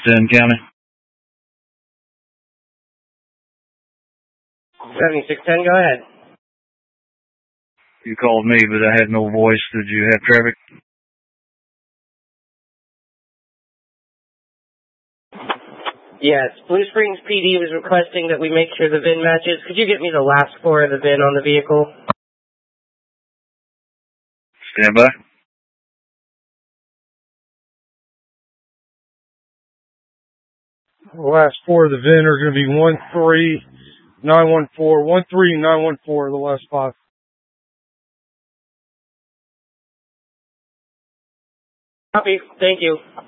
7610 County. 7610, go ahead. You called me, but I had no voice. Did you have traffic? Yes, Blue Springs PD was requesting that we make sure the VIN matches. Could you get me the last four of the VIN on the vehicle? Stand by. The last four of the VIN are going to be 13914, 13914, the last five. Copy. Thank you.